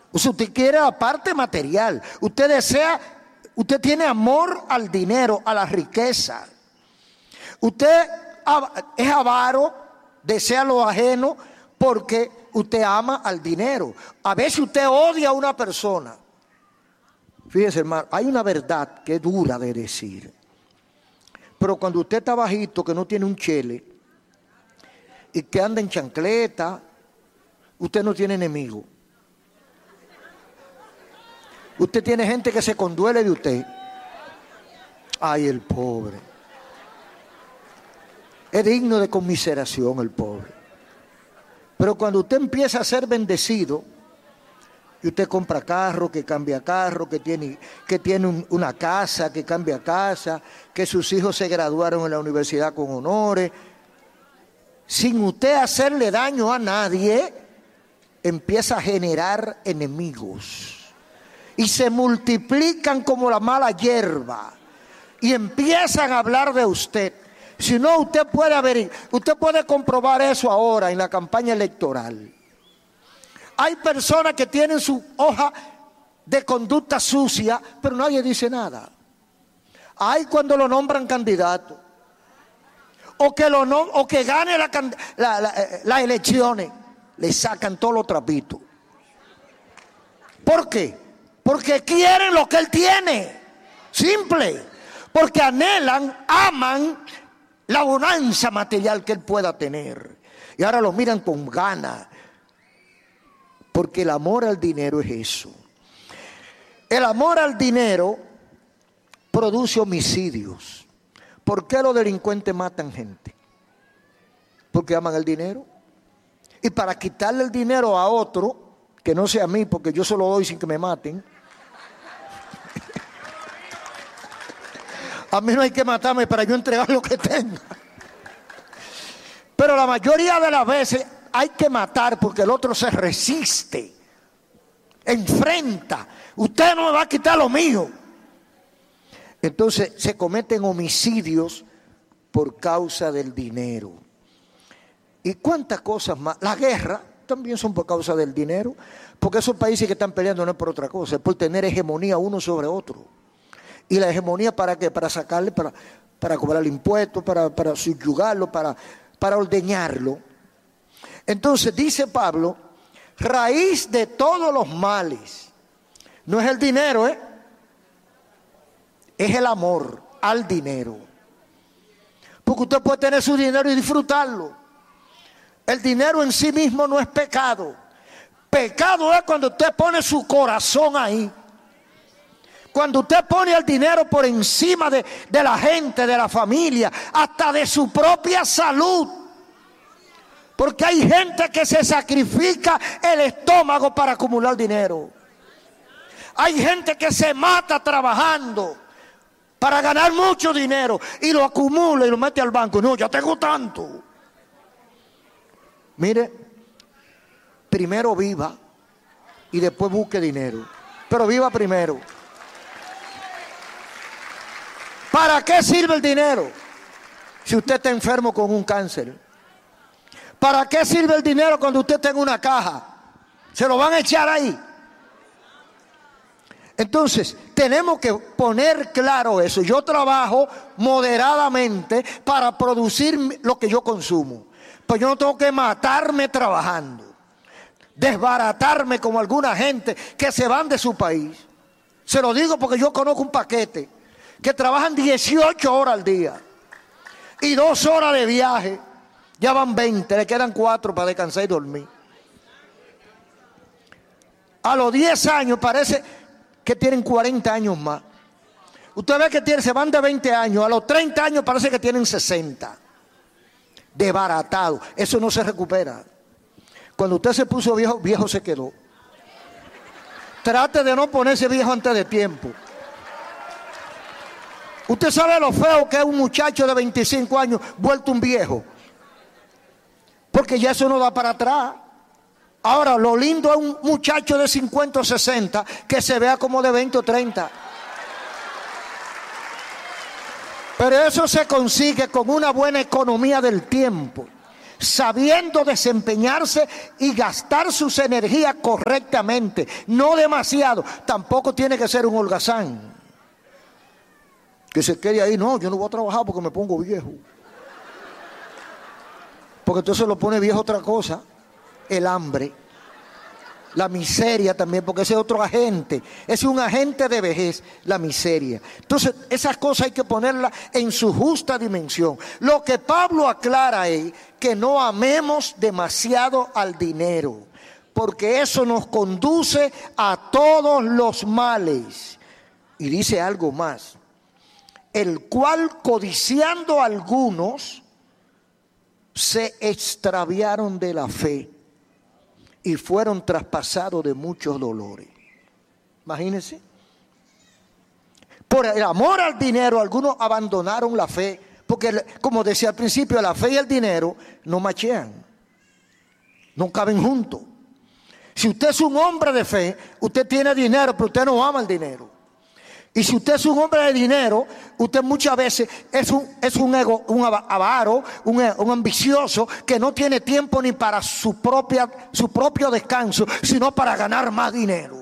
O sea, usted quiere la parte material. Usted desea, usted tiene amor al dinero, a la riqueza. Usted es avaro, desea lo ajeno porque usted ama al dinero. A veces usted odia a una persona. Fíjese, hermano, hay una verdad que es dura de decir. Pero cuando usted está bajito, que no tiene un chele, y que anda en chancleta, usted no tiene enemigo. Usted tiene gente que se conduele de usted. Ay, el pobre. Es digno de conmiseración el pobre. Pero cuando usted empieza a ser bendecido, y usted compra carro, que cambia carro, que tiene una casa, que cambia casa, que sus hijos se graduaron en la universidad con honores, sin usted hacerle daño a nadie, empieza a generar enemigos. Y se multiplican como la mala hierba. Y empiezan a hablar de usted. Si no, usted puede comprobar eso ahora en la campaña electoral. Hay personas que tienen su hoja de conducta sucia, pero nadie dice nada. Hay cuando lo nombran candidato. O que gane las elecciones, le sacan todos los trapitos. ¿Por qué? Porque quieren lo que él tiene. Simple. Porque anhelan, aman la bonanza material que él pueda tener. Y ahora lo miran con ganas. Porque el amor al dinero es eso. El amor al dinero produce homicidios. ¿Por qué los delincuentes matan gente? Porque aman el dinero. Y para quitarle el dinero a otro, que no sea a mí, porque yo se lo doy sin que me maten. A mí no hay que matarme para yo entregar lo que tenga. Pero la mayoría de las veces hay que matar porque el otro se resiste, enfrenta. Usted no me va a quitar lo mío. Entonces se cometen homicidios por causa del dinero. ¿Y cuántas cosas más? La guerra también son por causa del dinero, porque esos países que están peleando no es por otra cosa, es por tener hegemonía uno sobre otro. ¿Y la hegemonía para qué? Para sacarle, para cobrar impuestos, para subyugarlo, para ordeñarlo. Entonces dice Pablo, raíz de todos los males no es el dinero, es el amor al dinero. Porque usted puede tener su dinero y disfrutarlo. El dinero en sí mismo no es pecado. Pecado es cuando usted pone su corazón ahí. Cuando usted pone el dinero por encima de la gente, de la familia, hasta de su propia salud. Porque hay gente que se sacrifica el estómago para acumular dinero. Hay gente que se mata trabajando para ganar mucho dinero y lo acumula y lo mete al banco. No, ya tengo tanto. Mire, primero viva y después busque dinero. Pero viva primero. ¿Para qué sirve el dinero? Si usted está enfermo con un cáncer. ¿Para qué sirve el dinero cuando usted tenga una caja? Se lo van a echar ahí. Entonces, tenemos que poner claro eso. Yo trabajo moderadamente para producir lo que yo consumo. Pues yo no tengo que matarme trabajando, desbaratarme como alguna gente que se van de su país. Se lo digo porque yo conozco un paquete que trabajan 18 horas al día y 2 horas de viaje. Ya van 20, le quedan 4 para descansar y dormir. A los 10 años parece que tienen 40 años más. Usted ve que se van de 20 años, a los 30 años parece que tienen 60. Desbaratado, eso no se recupera. Cuando usted se puso viejo, viejo se quedó. Trate de no ponerse viejo antes de tiempo. Usted sabe lo feo que es un muchacho de 25 años vuelto un viejo. Porque ya eso no da para atrás. Ahora, lo lindo es un muchacho de 50 o 60 que se vea como de 20 o 30. Pero eso se consigue con una buena economía del tiempo. sabiendo desempeñarse y gastar sus energías correctamente, no demasiado. Tampoco tiene que ser un holgazán que se quede ahí. No, yo no voy a trabajar porque me pongo viejo. Porque entonces lo pone viejo otra cosa, el hambre, la miseria también, porque ese es otro agente, es un agente de vejez, la miseria. Entonces esas cosas hay que ponerlas en su justa dimensión. Lo que Pablo aclara es que no amemos demasiado al dinero, porque eso nos conduce a todos los males. Y dice algo más, el cual codiciando algunos se extraviaron de la fe y fueron traspasados de muchos dolores. Imagínense. Por el amor al dinero, algunos abandonaron la fe, porque como decía al principio, la fe y el dinero no machean, no caben juntos. Si usted es un hombre de fe, usted tiene dinero, pero usted no ama el dinero. Y si usted es un hombre de dinero, usted muchas veces es un avaro, un ambicioso que no tiene tiempo ni para su propio descanso, sino para ganar más dinero.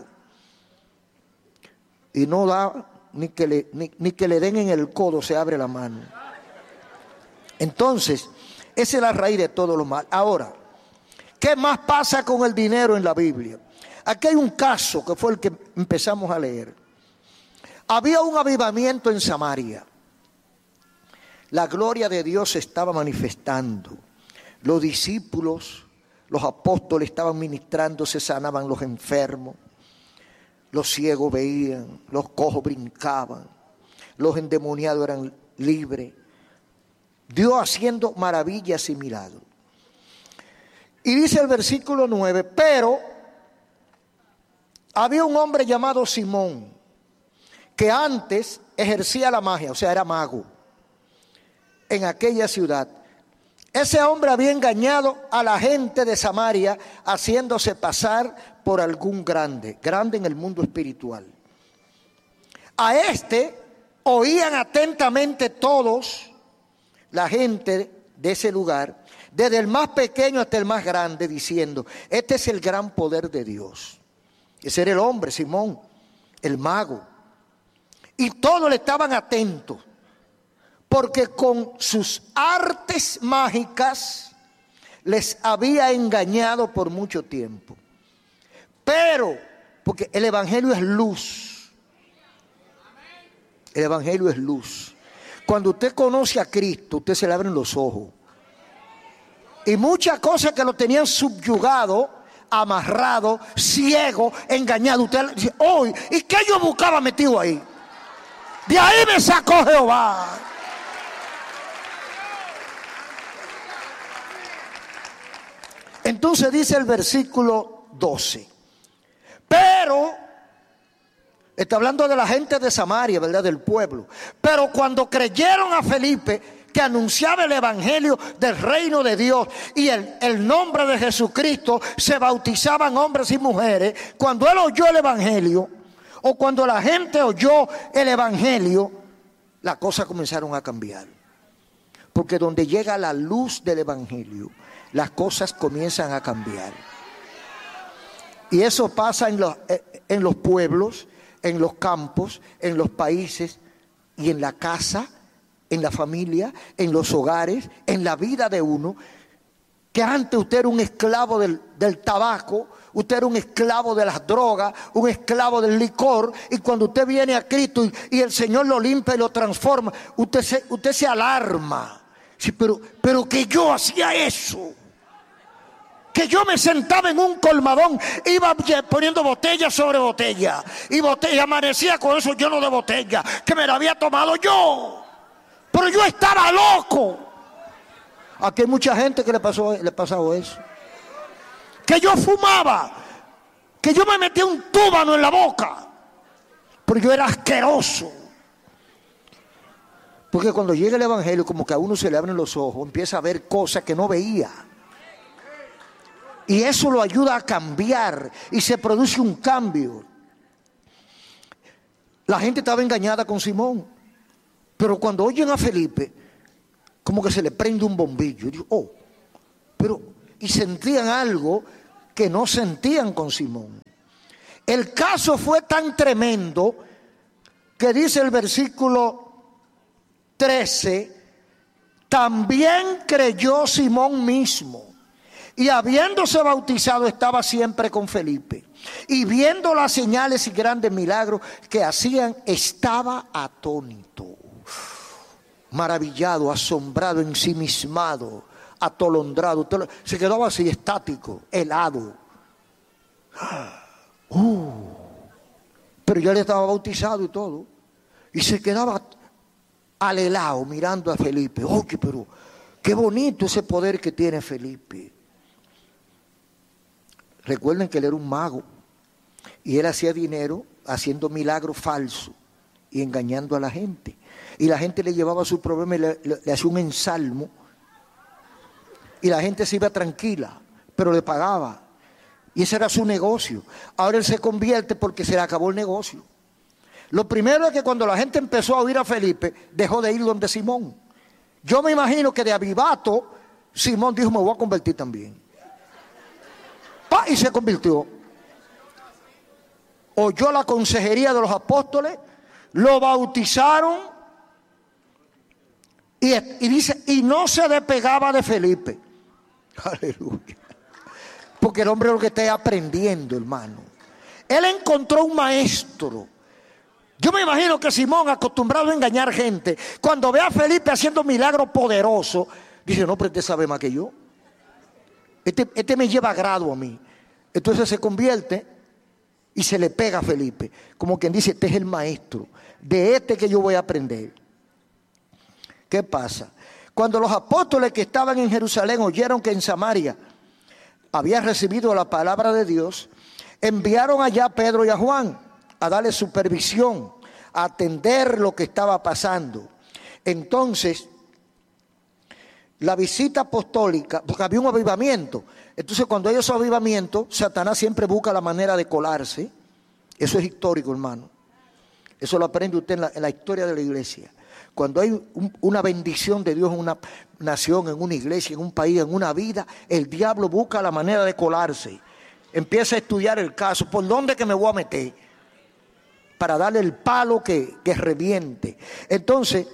Y no da ni que le den en el codo, se abre la mano. Entonces, esa es la raíz de todo lo mal. Ahora, ¿qué más pasa con el dinero en la Biblia? Aquí hay un caso que fue el que empezamos a leer. Había un avivamiento en Samaria. La gloria de Dios se estaba manifestando. Los discípulos, los apóstoles estaban ministrando, se sanaban los enfermos. Los ciegos veían, los cojos brincaban, los endemoniados eran libres. Dios haciendo maravillas y milagros. Y dice el versículo 9, pero había un hombre llamado Simón, que antes ejercía la magia, o sea, era mago, en aquella ciudad. Ese hombre había engañado a la gente de Samaria, haciéndose pasar por algún grande en el mundo espiritual. A este oían atentamente todos, la gente de ese lugar, desde el más pequeño hasta el más grande, diciendo, este es el gran poder de Dios. Ese era el hombre, Simón, el mago. Y todos le estaban atentos, porque con sus artes mágicas les había engañado por mucho tiempo. Pero, porque el evangelio es luz. El evangelio es luz. Cuando usted conoce a Cristo, usted se le abren los ojos. Y muchas cosas que lo tenían subyugado, amarrado, ciego, engañado. Usted dice, hoy, ¿y qué yo buscaba metido ahí? De ahí me sacó Jehová. Entonces dice el versículo 12. Pero, está hablando de la gente de Samaria, ¿verdad? Del pueblo. Pero cuando creyeron a Felipe, que anunciaba el evangelio del reino de Dios y el nombre de Jesucristo, se bautizaban hombres y mujeres. Cuando él oyó el evangelio, o cuando la gente oyó el evangelio, las cosas comenzaron a cambiar. Porque donde llega la luz del evangelio, las cosas comienzan a cambiar. Y eso pasa en los pueblos, en los campos, en los países y en la casa, en la familia, en los hogares, en la vida de uno. Que antes usted era un esclavo del tabaco, usted era un esclavo de las drogas, un esclavo del licor, y cuando usted viene a Cristo y el Señor lo limpia y lo transforma, usted se alarma. Sí, pero que yo hacía eso, que yo me sentaba en un colmadón, iba poniendo botella sobre botella, y amanecía con eso lleno de botella, que me la había tomado yo, pero yo estaba loco. Aquí hay mucha gente que le pasaba eso. Que yo fumaba, que yo me metía un túbano en la boca, pero yo era asqueroso. Porque cuando llega el evangelio, como que a uno se le abren los ojos, empieza a ver cosas que no veía. Y eso lo ayuda a cambiar y se produce un cambio. La gente estaba engañada con Simón, pero cuando oyen a Felipe, como que se le prende un bombillo. Y digo, y sentían algo que no sentían con Simón. El caso fue tan tremendo que dice el versículo 13, también creyó Simón mismo, y habiéndose bautizado estaba siempre con Felipe, y viendo las señales y grandes milagros que hacían, estaba atónito, maravillado, asombrado, ensimismado, atolondrado. Se quedaba así, estático, helado. Pero ya le estaba bautizado y todo, y se quedaba alelao mirando a Felipe. Oye, pero qué bonito ese poder que tiene Felipe. Recuerden que él era un mago y él hacía dinero haciendo milagros falsos y engañando a la gente. Y la gente le llevaba su problema y le hacía un ensalmo, y la gente se iba tranquila, pero le pagaba. Y ese era su negocio. Ahora él se convierte porque se le acabó el negocio. Lo primero es que cuando la gente empezó a oír a Felipe, dejó de ir donde Simón. Yo me imagino que de avivato, Simón dijo, me voy a convertir también. Y se convirtió. Oyó la consejería de los apóstoles, lo bautizaron, y dice, y no se despegaba de Felipe. Aleluya. Porque el hombre es lo que está aprendiendo, hermano. Él encontró un maestro. Yo me imagino que Simón, acostumbrado a engañar gente, cuando ve a Felipe haciendo milagros poderosos, dice, no, pero este sabe más que yo. Este me lleva a grado a mí. Entonces se convierte y se le pega a Felipe. Como quien dice, este es el maestro. De este que yo voy a aprender. ¿Qué pasa? Cuando los apóstoles que estaban en Jerusalén oyeron que en Samaria había recibido la palabra de Dios, enviaron allá a Pedro y a Juan a darle supervisión, a atender lo que estaba pasando. Entonces, la visita apostólica, porque había un avivamiento. Entonces, cuando hay ese avivamiento, Satanás siempre busca la manera de colarse. Eso es histórico, hermano. Eso lo aprende usted en la historia de la iglesia. Cuando hay una bendición de Dios en una nación, en una iglesia, en un país, en una vida, el diablo busca la manera de colarse. Empieza a estudiar el caso. ¿Por dónde que me voy a meter? Para darle el palo que reviente. Entonces,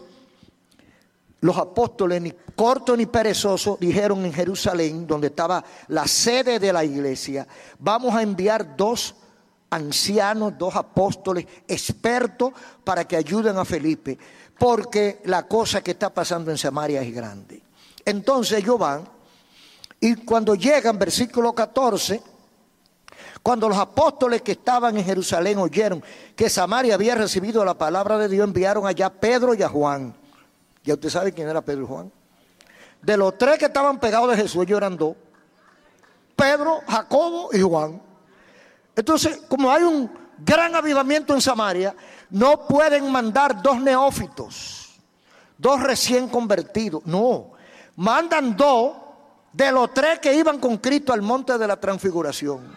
los apóstoles, ni cortos ni perezosos, dijeron en Jerusalén, donde estaba la sede de la iglesia, vamos a enviar 2 ancianos, 2 apóstoles expertos para que ayuden a Felipe, porque la cosa que está pasando en Samaria es grande. Entonces ellos van, y cuando llegan, versículo 14, cuando los apóstoles que estaban en Jerusalén oyeron que Samaria había recibido la palabra de Dios, enviaron allá a Pedro y a Juan. Ya usted sabe quién era Pedro y Juan. De los 3 que estaban pegados de Jesús, ellos eran 2. Pedro, Jacobo y Juan. Entonces, como hay un gran avivamiento en Samaria, no pueden mandar 2 neófitos, 2 recién convertidos. No, mandan 2 de los 3 que iban con Cristo al monte de la transfiguración.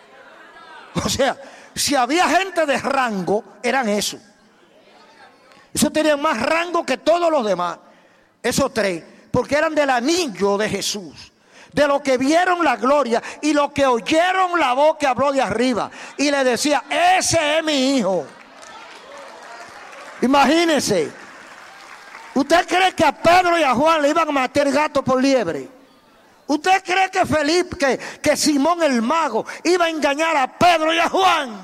O sea, si había gente de rango, eran esos. Esos tenían más rango que todos los demás. Esos 3, porque eran del anillo de Jesús, de los que vieron la gloria y los que oyeron la voz que habló de arriba y le decía, ese es mi hijo. Imagínense. ¿Usted cree que a Pedro y a Juan le iban a matar gato por liebre? ¿Usted cree que Felipe, que Simón el mago iba a engañar a Pedro y a Juan?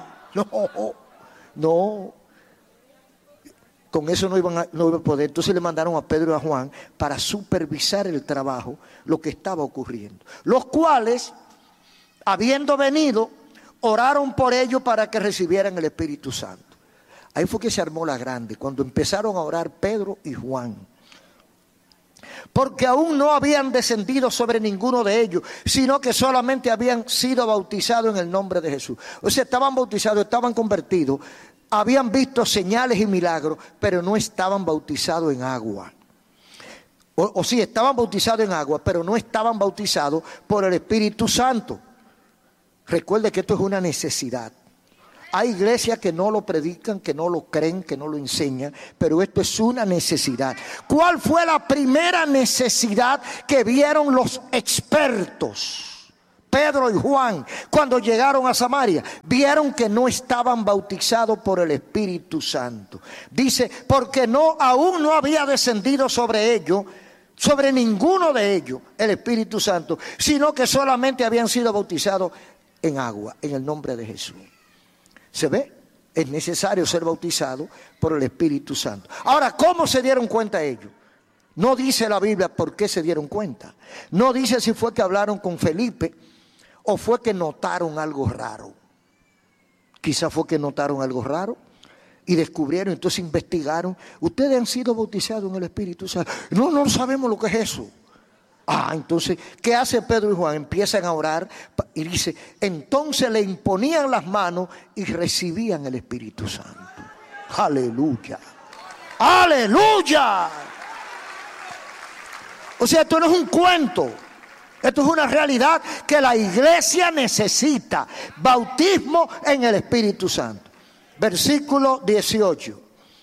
No. Con eso no iban a poder. Entonces le mandaron a Pedro y a Juan para supervisar el trabajo, lo que estaba ocurriendo. Los cuales, habiendo venido, oraron por ellos para que recibieran el Espíritu Santo. Ahí fue que se armó la grande, cuando empezaron a orar Pedro y Juan. Porque aún no habían descendido sobre ninguno de ellos, sino que solamente habían sido bautizados en el nombre de Jesús. O sea, estaban bautizados, estaban convertidos, habían visto señales y milagros, pero no estaban bautizados en agua. O sí, estaban bautizados en agua, pero no estaban bautizados por el Espíritu Santo. Recuerde que esto es una necesidad. Hay iglesias que no lo predican, que no lo creen, que no lo enseñan, pero esto es una necesidad. ¿Cuál fue la primera necesidad que vieron los expertos? Pedro y Juan, cuando llegaron a Samaria, vieron que no estaban bautizados por el Espíritu Santo. Dice, porque aún no había descendido sobre ellos, sobre ninguno de ellos, el Espíritu Santo, sino que solamente habían sido bautizados en agua, en el nombre de Jesús. ¿Se ve? Es necesario ser bautizado por el Espíritu Santo. Ahora, ¿cómo se dieron cuenta ellos? No dice la Biblia por qué se dieron cuenta. No dice si fue que hablaron con Felipe o fue que notaron algo raro. Quizás fue que notaron algo raro y descubrieron, entonces investigaron. Ustedes han sido bautizados en el Espíritu Santo. No sabemos lo que es eso. Entonces, ¿qué hace Pedro y Juan? Empiezan a orar y dice, entonces le imponían las manos y recibían el Espíritu Santo. Aleluya. Aleluya. O sea, esto no es un cuento. Esto es una realidad que la iglesia necesita. Bautismo en el Espíritu Santo. Versículo 18.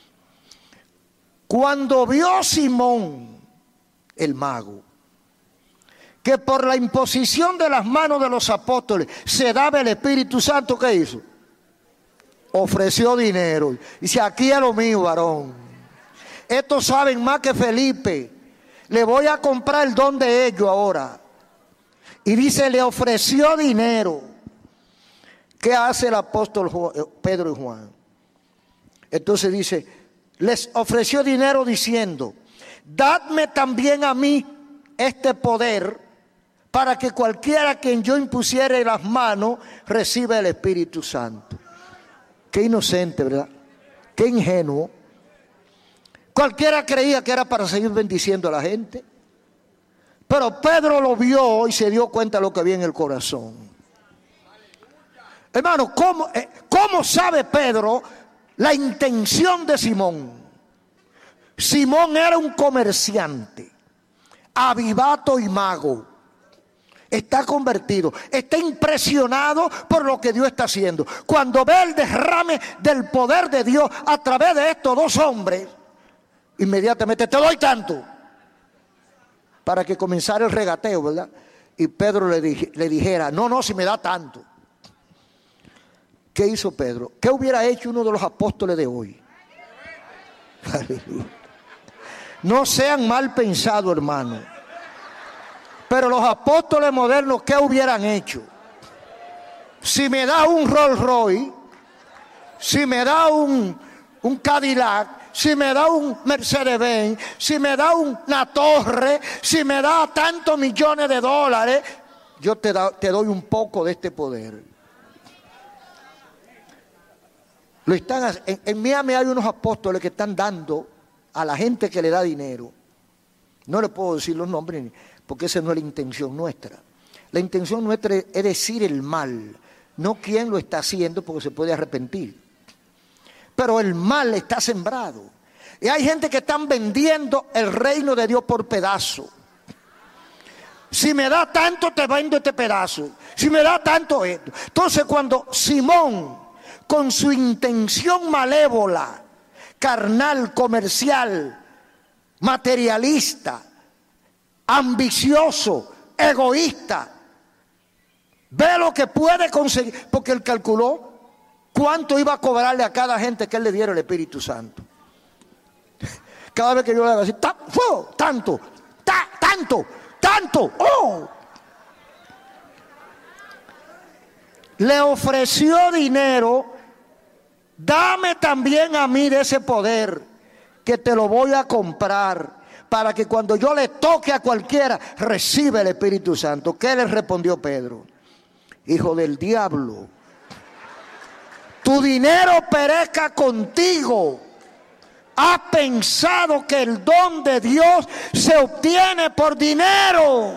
Cuando vio Simón, el mago, que por la imposición de las manos de los apóstoles se daba el Espíritu Santo, ¿qué hizo? Ofreció dinero. Dice, aquí es lo mío, varón. Estos saben más que Felipe. Le voy a comprar el don de ellos ahora. Y dice, le ofreció dinero. ¿Qué hace el apóstol Pedro y Juan? Entonces dice, les ofreció dinero diciendo, dadme también a mí este poder para que cualquiera a quien yo impusiere las manos reciba el Espíritu Santo. Qué inocente, ¿verdad? Qué ingenuo. Cualquiera creía que era para seguir bendiciendo a la gente. Pero Pedro lo vio y se dio cuenta de lo que había en el corazón. Hermano, ¿cómo sabe Pedro la intención de Simón? Simón era un comerciante, avivato y mago. Está convertido, está impresionado por lo que Dios está haciendo. Cuando ve el derrame del poder de Dios a través de estos dos hombres, inmediatamente te doy tanto. Para que comenzara el regateo, ¿verdad? Y Pedro le dijera, no, si me da tanto. ¿Qué hizo Pedro? ¿Qué hubiera hecho uno de los apóstoles de hoy? No sean mal pensados, hermano. Pero los apóstoles modernos, ¿qué hubieran hecho? Si me da un Rolls Royce, si me da un Cadillac, si me da un Mercedes-Benz, si me da una torre, si me da tantos millones de dólares, yo te doy un poco de este poder. En Miami hay unos apóstoles que están dando a la gente que le da dinero. No le puedo decir los nombres porque esa no es la intención nuestra. La intención nuestra es decir el mal, no quién lo está haciendo porque se puede arrepentir. Pero el mal está sembrado. Y hay gente que están vendiendo el reino de Dios por pedazo. Si me da tanto, te vendo este pedazo. Si me da tanto esto. Entonces cuando Simón, con su intención malévola, carnal, comercial, materialista, ambicioso, egoísta, ve lo que puede conseguir, porque él calculó cuánto iba a cobrarle a cada gente que él le diera el Espíritu Santo. Cada vez que yo le haga así, tanto, le ofreció dinero. Dame también a mí de ese poder, que te lo voy a comprar, para que cuando yo le toque a cualquiera, reciba el Espíritu Santo. ¿Qué le respondió Pedro? Hijo del diablo, tu dinero perezca contigo. ¿Has pensado que el don de Dios se obtiene por dinero?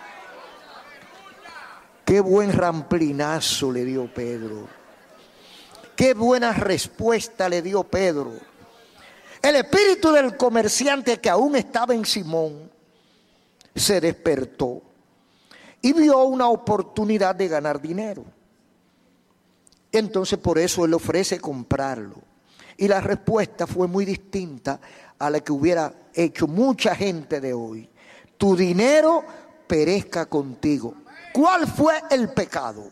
Qué buen ramplinazo le dio Pedro. Qué buena respuesta le dio Pedro. El espíritu del comerciante que aún estaba en Simón se despertó y vio una oportunidad de ganar dinero. Entonces por eso él ofrece comprarlo. Y la respuesta fue muy distinta a la que hubiera hecho mucha gente de hoy. Tu dinero perezca contigo. ¿Cuál fue el pecado?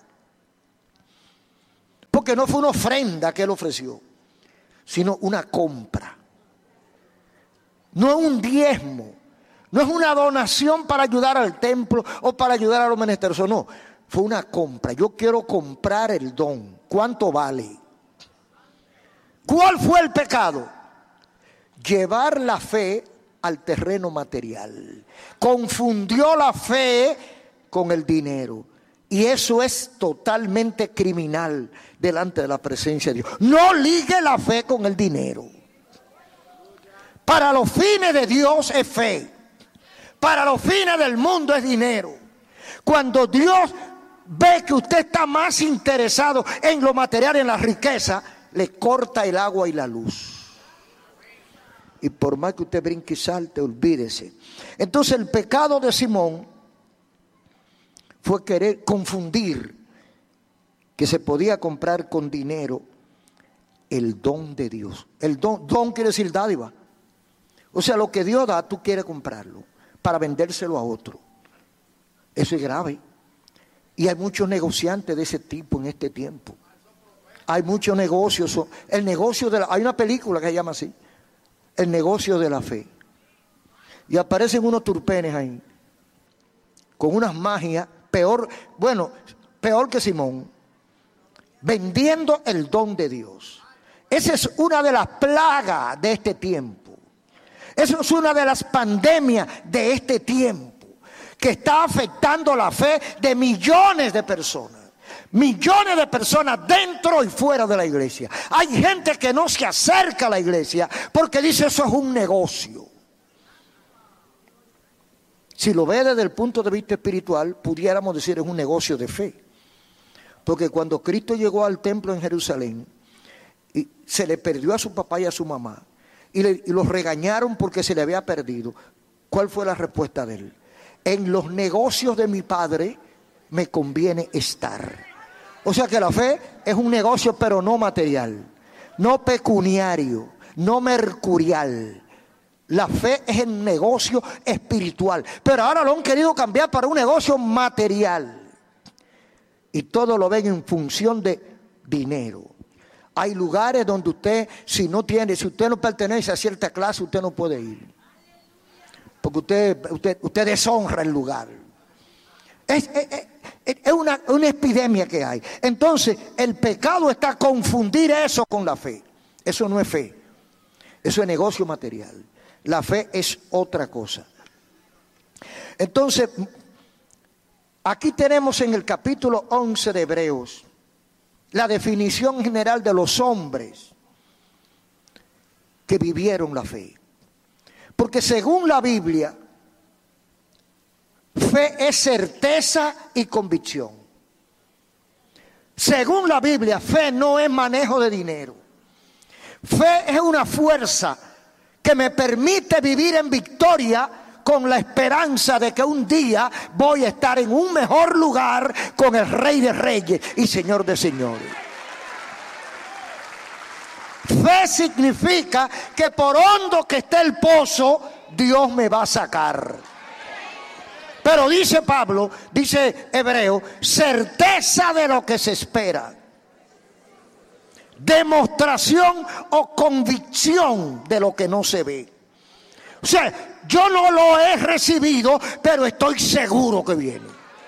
Porque no fue una ofrenda que él ofreció, sino una compra. No es un diezmo, no es una donación para ayudar al templo o para ayudar a los menesterosos, no. Fue una compra. Yo quiero comprar el don. ¿Cuánto vale? ¿Cuál fue el pecado? Llevar la fe al terreno material. Confundió la fe con el dinero. Y eso es totalmente criminal delante de la presencia de Dios. No ligue la fe con el dinero. Para los fines de Dios es fe. Para los fines del mundo es dinero. Cuando Dios ve que usted está más interesado en lo material, en la riqueza, le corta el agua y la luz. Y por más que usted brinque y salte, olvídese. Entonces el pecado de Simón fue querer confundir que se podía comprar con dinero el don de Dios. El don quiere decir dádiva. O sea, lo que Dios da, tú quieres comprarlo para vendérselo a otro. Eso es grave. Y hay muchos negociantes de ese tipo en este tiempo. Hay muchos negocios. El negocio hay una película que se llama así, El negocio de la fe. Y aparecen unos turpenes ahí, con unas magias, peor que Simón, vendiendo el don de Dios. Esa es una de las plagas de este tiempo. Esa es una de las pandemias de este tiempo, que está afectando la fe de millones de personas. Millones de personas dentro y fuera de la iglesia. Hay gente que no se acerca a la iglesia porque dice eso es un negocio. Si lo ve desde el punto de vista espiritual, pudiéramos decir es un negocio de fe. Porque cuando Cristo llegó al templo en Jerusalén, y se le perdió a su papá y a su mamá, y los regañaron porque se le había perdido, ¿cuál fue la respuesta de él? En los negocios de mi padre me conviene estar. O sea que la fe es un negocio, pero no material, no pecuniario, no mercurial. La fe es el negocio espiritual, pero ahora lo han querido cambiar para un negocio material. Y todo lo ven en función de dinero. Hay lugares donde usted, si usted no pertenece a cierta clase, usted no puede ir. Porque usted deshonra el lugar. Es una epidemia que hay. Entonces, el pecado está a confundir eso con la fe. Eso no es fe. Eso es negocio material. La fe es otra cosa. Entonces, aquí tenemos en el capítulo 11 de Hebreos la definición general de los hombres que vivieron la fe. Porque según la Biblia, fe es certeza y convicción. Según la Biblia, fe no es manejo de dinero. Fe es una fuerza que me permite vivir en victoria con la esperanza de que un día voy a estar en un mejor lugar con el Rey de Reyes y Señor de Señores. Fe significa que por hondo que esté el pozo, Dios me va a sacar. Pero dice Pablo, dice Hebreo, certeza de lo que se espera. Demostración o convicción de lo que no se ve. O sea, yo no lo he recibido, pero estoy seguro que viene.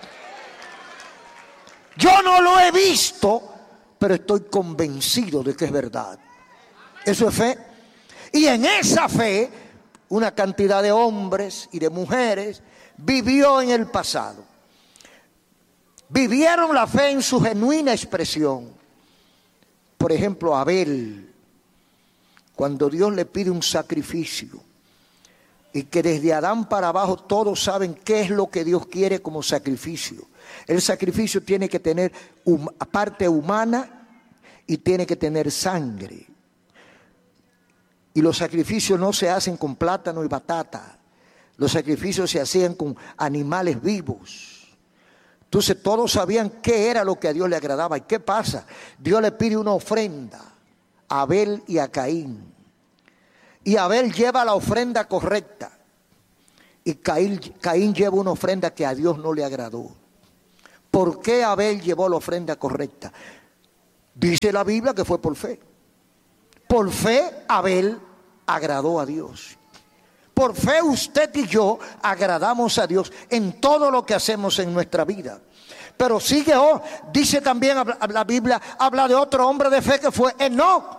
Yo no lo he visto, pero estoy convencido de que es verdad. Eso es fe. Y en esa fe, una cantidad de hombres y de mujeres vivió en el pasado. Vivieron la fe en su genuina expresión. Por ejemplo, Abel, cuando Dios le pide un sacrificio, y que desde Adán para abajo todos saben qué es lo que Dios quiere como sacrificio. El sacrificio tiene que tener parte humana y tiene que tener sangre. Y los sacrificios no se hacen con plátano y batata. Los sacrificios se hacían con animales vivos. Entonces todos sabían qué era lo que a Dios le agradaba. ¿Y qué pasa? Dios le pide una ofrenda a Abel y a Caín. Y Abel lleva la ofrenda correcta. Y Caín lleva una ofrenda que a Dios no le agradó. ¿Por qué Abel llevó la ofrenda correcta? Dice la Biblia que fue por fe. Por fe Abel agradó a Dios. Por fe usted y yo agradamos a Dios en todo lo que hacemos en nuestra vida. Pero sigue, dice también la Biblia, habla de otro hombre de fe que fue Enoc.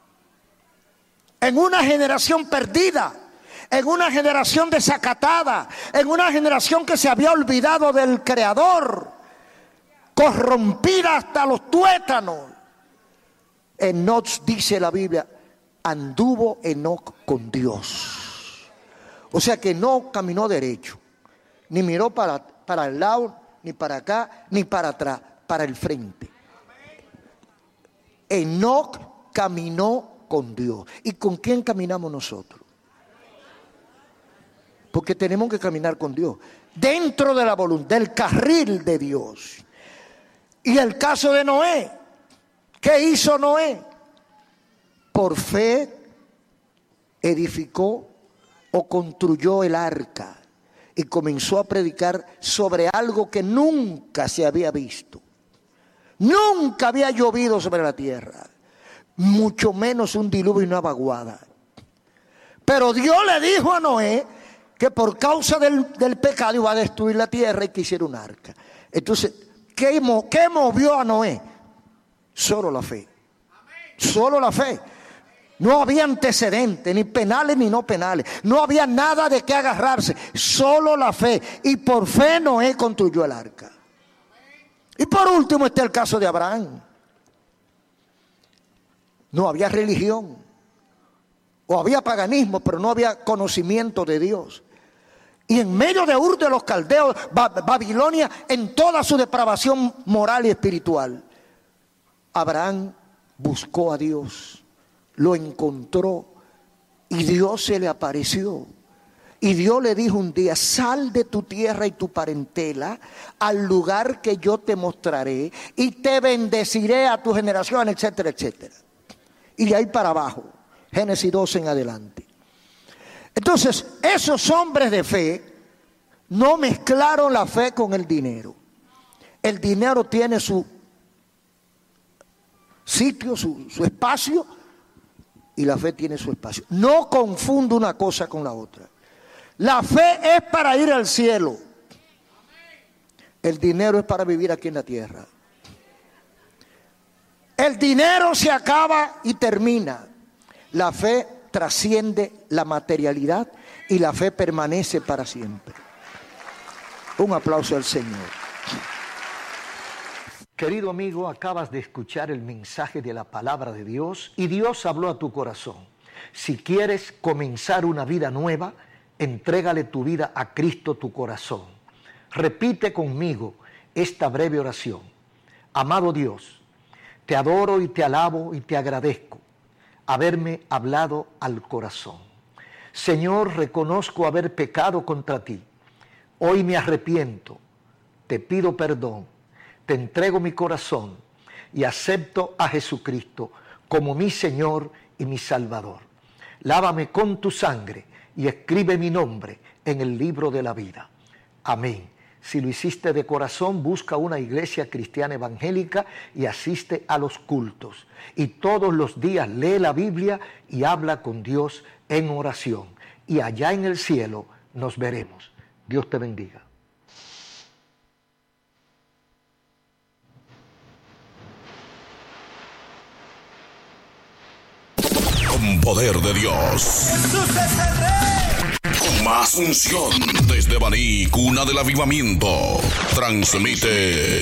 En una generación perdida, en una generación desacatada, en una generación que se había olvidado del Creador, corrompida hasta los tuétanos. Enoc, dice la Biblia, anduvo Enoc con Dios. O sea que no caminó derecho, ni miró para el lado, ni para acá, ni para atrás, para el frente. Enoc caminó con Dios. ¿Y con quién caminamos nosotros? Porque tenemos que caminar con Dios, dentro de la voluntad, del carril de Dios. Y el caso de Noé, ¿qué hizo Noé? Por fe edificó o construyó el arca y comenzó a predicar sobre algo que nunca se había visto. Nunca había llovido sobre la tierra, mucho menos un diluvio y una vaguada. Pero Dios le dijo a Noé que por causa del pecado iba a destruir la tierra y que hiciera un arca. Entonces, ¿qué movió a Noé? Solo la fe. Solo la fe. No había antecedentes, ni penales ni no penales. No había nada de qué agarrarse. Solo la fe. Y por fe Noé construyó el arca. Y por último está el caso de Abraham. No había religión. O había paganismo, pero no había conocimiento de Dios. Y en medio de Ur de los Caldeos, Babilonia, en toda su depravación moral y espiritual, Abraham buscó a Dios. Lo encontró y Dios se le apareció. Y Dios le dijo un día: sal de tu tierra y tu parentela al lugar que yo te mostraré y te bendeciré a tu generación, etcétera, etcétera. Y de ahí para abajo, Génesis 12 en adelante. Entonces, esos hombres de fe no mezclaron la fe con el dinero. El dinero tiene su sitio, su espacio, y la fe tiene su espacio. No confunda una cosa con la otra. La fe es para ir al cielo. El dinero es para vivir aquí en la tierra. El dinero se acaba y termina. La fe trasciende la materialidad y la fe permanece para siempre. Un aplauso al Señor. Querido amigo, acabas de escuchar el mensaje de la palabra de Dios y Dios habló a tu corazón. Si quieres comenzar una vida nueva, entrégale tu vida a Cristo, tu corazón. Repite conmigo esta breve oración. Amado Dios, te adoro y te alabo y te agradezco haberme hablado al corazón. Señor, reconozco haber pecado contra ti. Hoy me arrepiento, te pido perdón. Te entrego mi corazón y acepto a Jesucristo como mi Señor y mi Salvador. Lávame con tu sangre y escribe mi nombre en el libro de la vida. Amén. Si lo hiciste de corazón, busca una iglesia cristiana evangélica y asiste a los cultos. Y todos los días lee la Biblia y habla con Dios en oración. Y allá en el cielo nos veremos. Dios te bendiga. Con poder de Dios. Jesús es el Rey. Con más unción. Desde Baní, cuna del avivamiento. Transmite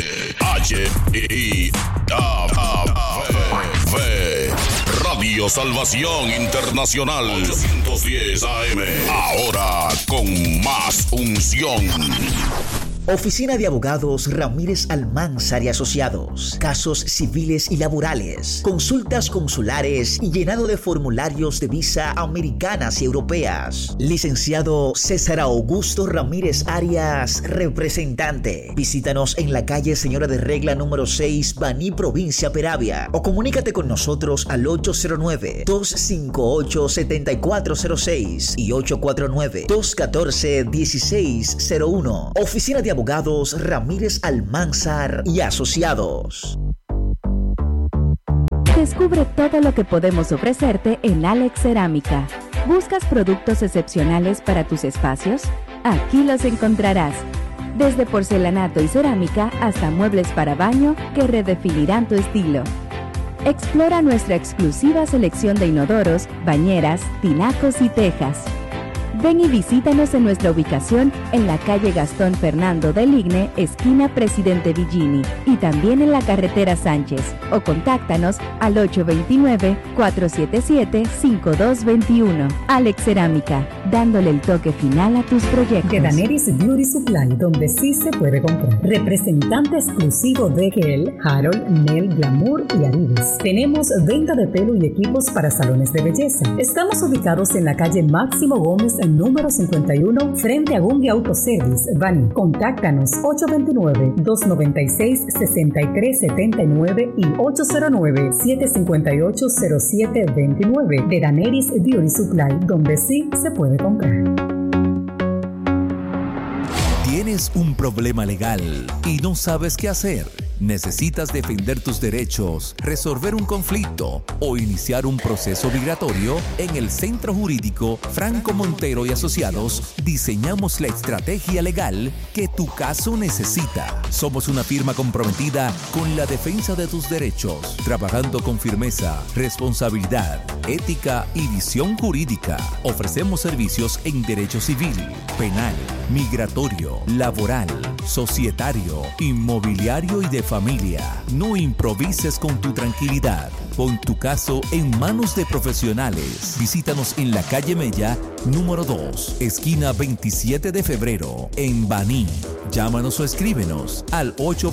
Fe. Radio Salvación Internacional. 810 AM. Ahora con más unción. Oficina de Abogados Ramírez Almanzar y Asociados. Casos civiles y laborales, consultas consulares y llenado de formularios de visa americanas y europeas. Licenciado César Augusto Ramírez Arias, representante. Visítanos en la calle Señora de Regla número 6, Baní, provincia Peravia, o comunícate con nosotros al 809-258-7406 y 849-214-1601. Oficina de Abogados Ramírez Almanzar y Asociados. Descubre todo lo que podemos ofrecerte en Alex Cerámica. ¿Buscas productos excepcionales para tus espacios? Aquí los encontrarás. Desde porcelanato y cerámica hasta muebles para baño que redefinirán tu estilo. Explora nuestra exclusiva selección de inodoros, bañeras, tinacos y tejas. Ven y visítanos en nuestra ubicación en la calle Gastón Fernando del Igne, esquina Presidente Villini, y también en la carretera Sánchez, o contáctanos al 829-477-5221. Alex Cerámica, dándole el toque final a tus proyectos. De Daenerys Beauty Supply, donde sí se puede comprar. Representante exclusivo de Gel, Harold, Nel, Glamour y Aridez. Tenemos venta de pelo y equipos para salones de belleza. Estamos ubicados en la calle Máximo Gómez, número 51, frente a Gungi Autoservice, Baní. Contáctanos 829-296-6379 y 809-758-0729. De Daenerys Beauty Supply, donde sí se puede comprar. ¿Tienes un problema legal y no sabes qué hacer? ¿Necesitas defender tus derechos, resolver un conflicto o iniciar un proceso migratorio? En el Centro Jurídico Franco Montero y Asociados diseñamos la estrategia legal que tu caso necesita. Somos una firma comprometida con la defensa de tus derechos, trabajando con firmeza, responsabilidad, ética y visión jurídica. Ofrecemos servicios en derecho civil, penal, migratorio, laboral, societario, inmobiliario y de familia. No improvises con tu tranquilidad. Pon tu caso en manos de profesionales. Visítanos en la calle Mella, número 2, esquina 27 de febrero, en Baní. Llámanos o escríbenos al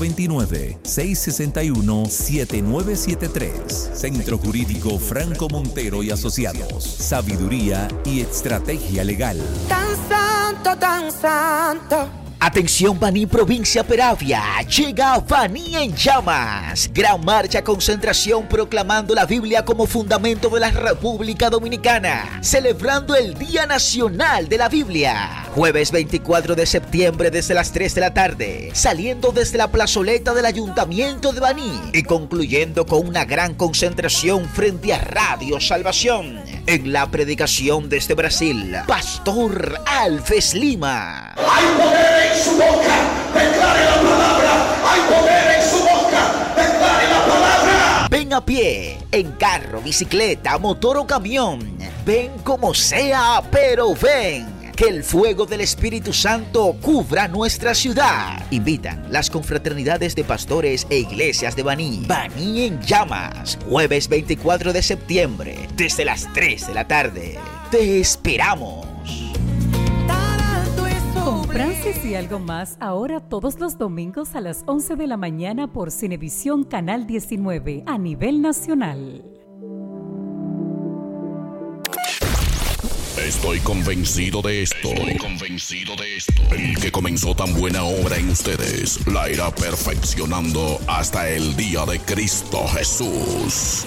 829-661-7973. Centro Jurídico Franco Montero y Asociados. Sabiduría y estrategia legal. Tan santo, tan santo. Atención Baní, provincia Peravia, llega Baní en llamas. Gran marcha concentración proclamando la Biblia como fundamento de la República Dominicana, celebrando el Día Nacional de la Biblia. Jueves 24 de septiembre desde las 3 de la tarde, saliendo desde la plazoleta del Ayuntamiento de Baní y concluyendo con una gran concentración frente a Radio Salvación. En la predicación desde Brasil, Pastor Alves Lima. ¡Hay poder en su boca! ¡Declare la palabra! ¡Hay poder en su boca! ¡Declare la palabra! Ven a pie, en carro, bicicleta, motor o camión. Ven como sea, pero ven. Que el fuego del Espíritu Santo cubra nuestra ciudad. Invitan las confraternidades de pastores e iglesias de Baní. Baní en llamas. Jueves 24 de septiembre, desde las 3 de la tarde. Te esperamos. Con Francis y algo más, ahora todos los domingos a las 11 de la mañana por Cinevisión Canal 19 a nivel nacional. Estoy convencido de esto. El que comenzó tan buena obra en ustedes la irá perfeccionando hasta el día de Cristo Jesús.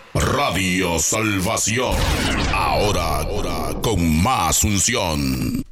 Radio Salvación. Ahora con más unción.